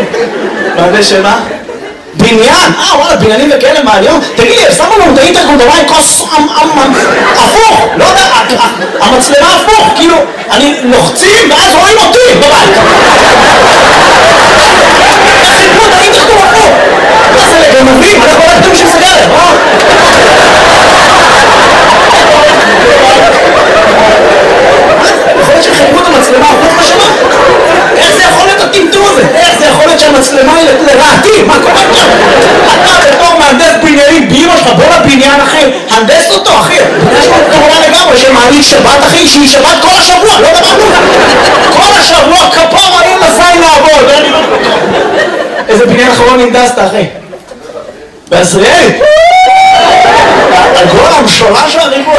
מהנדס שמה? בניין, וואלה, בניינים וכאלה מהליום. תגיד לי, שמו לנו את האינטרקום דבר עם כוס הפוך, לא יודע, המצלמה הפוך, כאילו, אני לוחצים ואז רואים אותי בבית. חיפרו את האינטרקום הפוך. מה זה לגנבים? אנחנו לא יודעים של סגרת, יכול להיות שחיפרו את המצלמה הפוך בשנה? איך זה יכול להיות הטמטום הזה? איך זה יכול להיות שהמצלמה היא לרעתי? מה קורה כאן? אתה בתור מהנדס בניינים באמא שלך, בוא לבניין אחי, הנדס אותו אחי. יש לו קורונה לגמרי שמעלית שבת אחי, שהיא שבת כל השבוע, לא דבר כלום. כל השבוע כפרה אין לזין לעבוד. איזה בניין אחרון הנדסת אחי? בעזריאלי? הגול המשולש של הריבוע.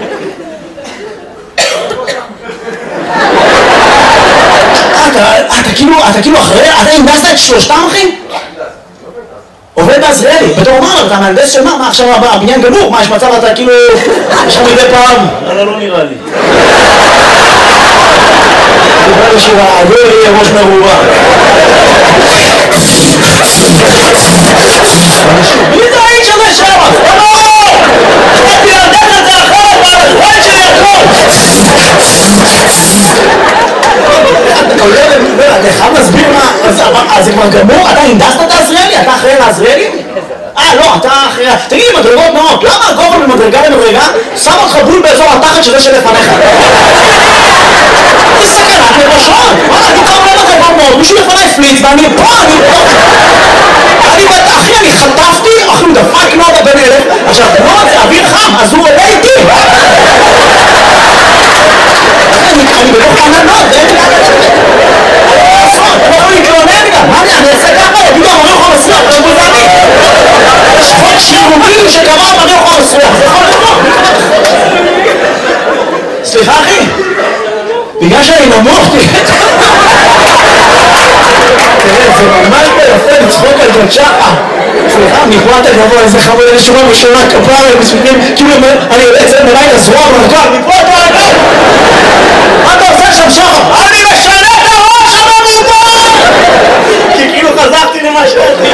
אתה כאילו אחרי, אתה הנדסת את שלושתם אחי? עובד בעזריאלי, בתור אמר, אתה מהנדס של מה עכשיו הבניין גמור? מה יש מצב אתה כאילו, יש לך מדי פעם? לא נראה לי. נראה לי שהעגול יהיה ראש מרובה. מי זה האיש הזה שם? באתי להנדס את זה אחרת, והזמן שלי הכל! אתה חייב להסביר מה, אז זה כבר גמור? אתה הנדסת את העזריאלי? אתה אחראי על העזריאלי? לא, אתה אחראי, תגיד לי מדרגות נאות, למה הגובה ממדרגה למדרגה שם אותך בול באזור התחת שזה שלפניך? זה סכנת נפשות, אני קם למדרגות נאות, מישהו לפניי פליץ ואני פה, אחי, אני חטפתי, אחי, הוא דפק נאות בן אלף, עכשיו, נאות זה אוויר חם, אז הוא עולה איתי. אני בתוך עננות, אני לא יכול להתלונן גם, מה אני אעשה ככה? יגידו, אני לא יכול לסלוח, זה בוזני. יש חוק שירותי שקבע, אני לא יכול לסלוח, זה יכול לקרות. סליחה אחי, בגלל שאני נמוך, תראה, זה ממש ביפה לצחוק על ג'ון שחר. סליחה, מפרט הגבוה, איזה חמוד, איזה שורה ראשונה, כפרה, הם מספיקים, כאילו אני יוצא את זה מלאי לזרוע מרקל, מפרט הגבוה. מה אתה עושה שם שחר? אני משנה את הראש הממומן! כי כאילו חזרתי למה שאתי.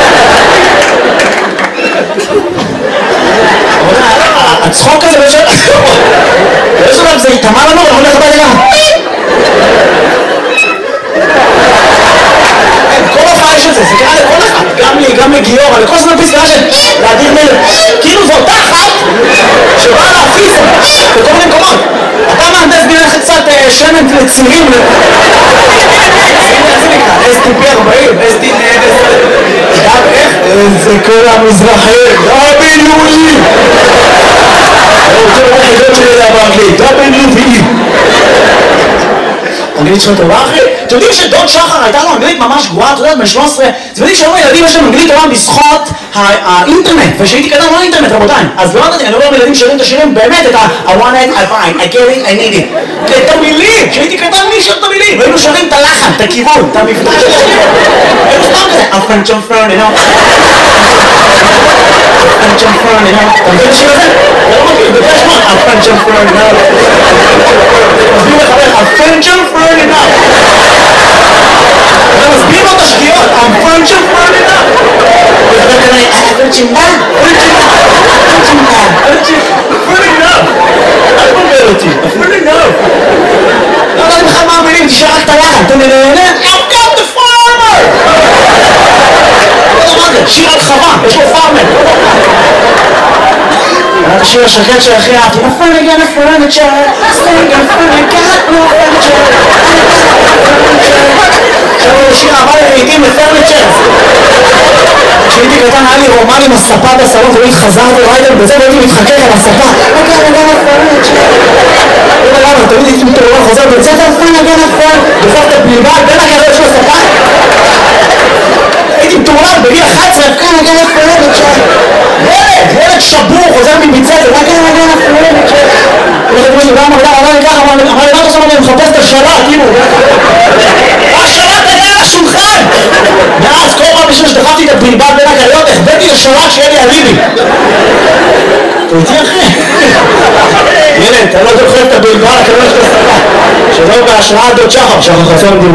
הצחוק הזה באיזשהו דבר זה יתאמה לנו, אני הולך הביתה גם. כל הופעה יש את זה, זה קרה לכל אחד, גם לי, גם לגיורא, לכל זמן פיס קרה של להדיר מלך. כאילו זו אותה אחת שבאה להפיס בכל מיני מקומות. אתה מהנדס בניין קצת שמן לצירים. איך זה נקרא? STP40, איך? זה כל המזרחים, WE! זה לא היחידות שלי באנגלית, WE! אנגלית שלך טובה אחי? אתם יודעים שדוד שחר הייתה לו אנגלית ממש גרועה, אתה יודע, בן 13? אתם יודעים שהיום הילדים יש להם אנגלית טובה בזכות האינטרנט, ושהייתי קטן לא אינטרנט רבותיי, אז לא ידעתי, אני לא רואה ילדים שרים את השירים באמת את I want it, I find, I get it, I need it. את המילים, שהייתי קטן מי שר את המילים, והיינו שרים את הלחן, את הכיוון, את המבטא של השיר. היינו סתם כזה, I'm French on Fern, you know? French on Fern, you know? אתה מבין את השיר הזה? אתה לא מכיר, בגלל שמות, I'm French on Fern, you know? מסביר לחבר, I'm French on Fern, you know? אתה מסביר לו את השגיאות, I'm French on Fern, you know? וחבר כזה, פרצ'ינדה, אל תבלבל אותי, אפילו לא. לא יודעת בכלל מה המילים, תשאר רק את הלחן, אתה נהנה? I've got the farmer! לא יודע מה זה, שיר על חווה, יש לו פארמר. היה את השיר השקט שהכי אהבתי, נפל again a furniture, staying in furniture, no furniture. עכשיו שיר אהבה לעיתים לפרניצ'ר. כשהייתי קטן היה לי רומן עם הספה בסלון, תמיד חזרתי ריידר בזה והייתי מתחכך על הספה. תמיד הייתי מתעורר חוזר בית ספר, דופק את הבלבל בין הגריות של הספה. הייתי מתעורר בגיל 11, ילד שבור חוזר מבית ספר. אמר לי, מה אתה עושה? אני מחפש את השלט, כאילו. השלט היה על השולחן! ואז כל פעם בשביל שדחפתי את הבלבל בין הגריות, החבאתי לשלט שיהיה לי אליבי. אתה איתי אחי? ילד, אתה לא דוחף את הבלבל, הכלום של הספה. שלא בהשראה דוד שחר, שחר חצון